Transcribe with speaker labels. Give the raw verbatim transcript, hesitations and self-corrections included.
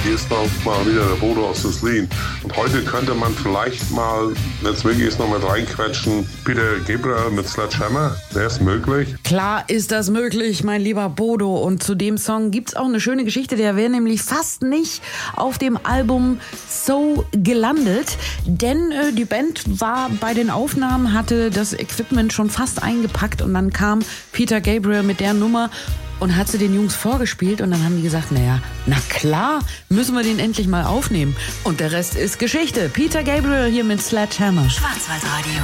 Speaker 1: hier ist noch mal wieder der Bodo aus Sesslin. Und heute könnte man vielleicht mal, wenn es möglich ist, noch mit reinquetschen, Peter Gabriel mit Sledgehammer. Wäre es möglich?
Speaker 2: Klar ist das möglich, mein lieber Bodo. Und zu dem Song gibt's auch eine schöne Geschichte. Der wäre nämlich fast nicht auf dem Album So gelandet. Denn äh, die Band war bei den Aufnahmen, hatte das Equipment schon fast eingepackt. Und dann kam Peter Gabriel mit der Nummer und hat sie den Jungs vorgespielt. Und dann haben die gesagt, naja, na klar, müssen wir den endlich mal aufnehmen. Und der Rest ist Geschichte. Peter Gabriel hier mit Sledgehammer.
Speaker 3: Schwarzwaldradio.